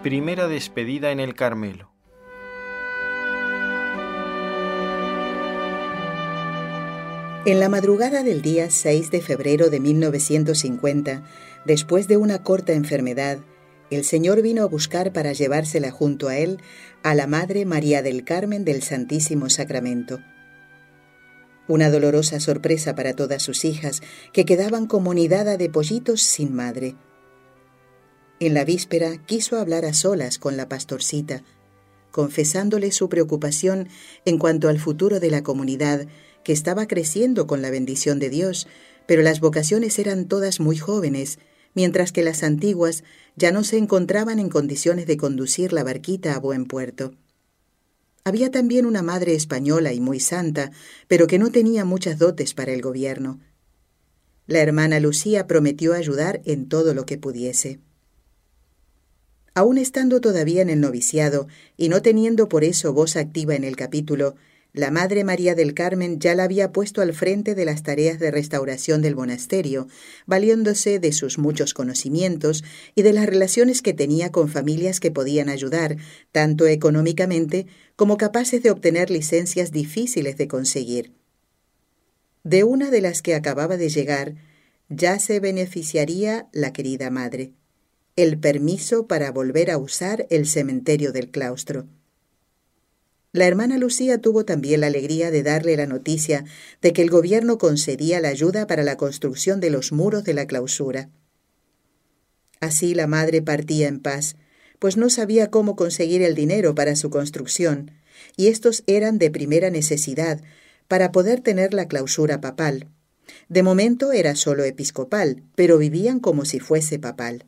Primera despedida en el Carmelo. En la madrugada del día 6 de febrero de 1950, después de una corta enfermedad, el Señor vino a buscar para llevársela junto a Él a la Madre María del Carmen del Santísimo Sacramento. Una dolorosa sorpresa para todas sus hijas, que quedaban como nidada de pollitos sin madre. En la víspera quiso hablar a solas con la pastorcita, confesándole su preocupación en cuanto al futuro de la comunidad, que estaba creciendo con la bendición de Dios, pero las vocaciones eran todas muy jóvenes, mientras que las antiguas ya no se encontraban en condiciones de conducir la barquita a buen puerto. Había también una madre española y muy santa, pero que no tenía muchas dotes para el gobierno. La hermana Lucía prometió ayudar en todo lo que pudiese. Aún estando todavía en el noviciado y no teniendo por eso voz activa en el capítulo, la Madre María del Carmen ya la había puesto al frente de las tareas de restauración del monasterio, valiéndose de sus muchos conocimientos y de las relaciones que tenía con familias que podían ayudar, tanto económicamente como capaces de obtener licencias difíciles de conseguir. De una de las que acababa de llegar, ya se beneficiaría la querida madre: el permiso para volver a usar el cementerio del claustro. La hermana Lucía tuvo también la alegría de darle la noticia de que el gobierno concedía la ayuda para la construcción de los muros de la clausura. Así la madre partía en paz, pues no sabía cómo conseguir el dinero para su construcción, y estos eran de primera necesidad para poder tener la clausura papal. De momento era solo episcopal, pero vivían como si fuese papal.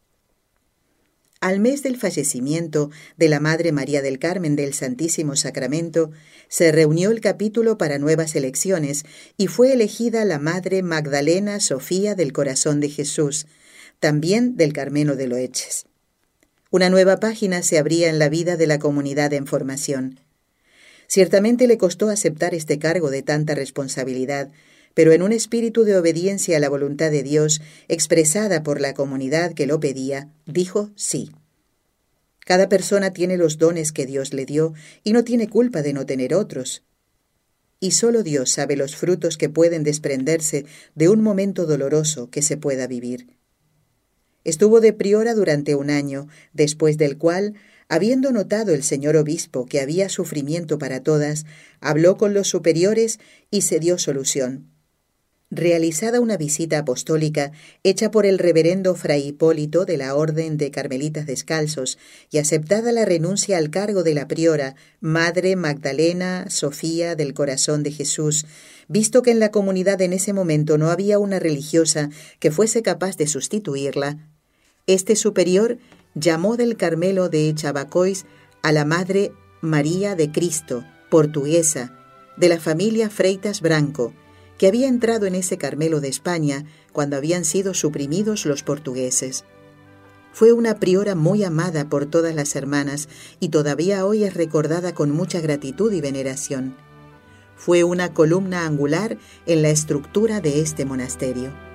Al mes del fallecimiento de la Madre María del Carmen del Santísimo Sacramento, se reunió el capítulo para nuevas elecciones y fue elegida la Madre Magdalena Sofía del Corazón de Jesús, también del Carmelo de Loeches. Una nueva página se abría en la vida de la comunidad en formación. Ciertamente le costó aceptar este cargo de tanta responsabilidad, pero en un espíritu de obediencia a la voluntad de Dios, expresada por la comunidad que lo pedía, dijo sí. Cada persona tiene los dones que Dios le dio y no tiene culpa de no tener otros. Y solo Dios sabe los frutos que pueden desprenderse de un momento doloroso que se pueda vivir. Estuvo de priora durante 1 año, después del cual, habiendo notado el señor obispo que había sufrimiento para todas, habló con los superiores y se dio solución. Realizada una visita apostólica hecha por el reverendo Fray Hipólito de la Orden de Carmelitas Descalzos y aceptada la renuncia al cargo de la priora, Madre Magdalena Sofía del Corazón de Jesús, visto que en la comunidad en ese momento no había una religiosa que fuese capaz de sustituirla, este superior llamó del Carmelo de Chabacois a la Madre María de Cristo, portuguesa, de la familia Freitas Branco, que había entrado en ese Carmelo de España cuando habían sido suprimidos los portugueses. Fue una priora muy amada por todas las hermanas y todavía hoy es recordada con mucha gratitud y veneración. Fue una columna angular en la estructura de este monasterio.